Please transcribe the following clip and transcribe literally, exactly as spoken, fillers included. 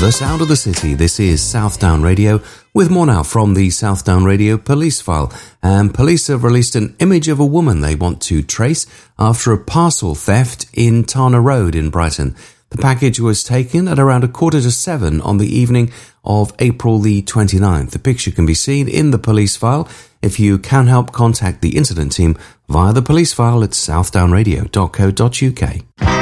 The sound of the city. This is Southdown Radio, with more now from the Southdown Radio police file. And police have released an image of a woman they want to trace after a parcel theft in Tana Road in Brighton. The package was taken at around a quarter to seven on the evening of April the twenty-ninth. The picture can be seen in the police file. If you can help, contact the incident team via the police file at southdown radio dot co dot uk.